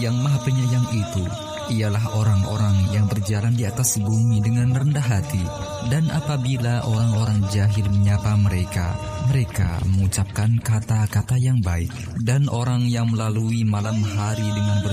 yang Maha Penyayang itu ialah orang-orang yang berjalan di atas bumi dengan rendah hati. Dan apabila orang-orang jahil menyapa mereka, mereka mengucapkan kata-kata yang baik. Dan orang yang melalui malam hari dengan